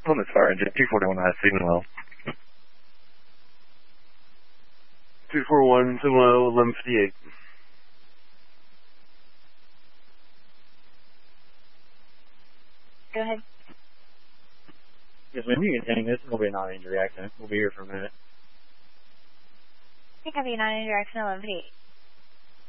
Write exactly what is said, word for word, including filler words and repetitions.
Plymouth Fire Engine, two forty-one has signal well. two forty-one, signal eleven fifty-eight. Go ahead. Yes, ma'am, you can hang this. We'll be a non-injury accident. We'll be here for a minute. I think I'll be a non-injury accident eleven fifty-eight.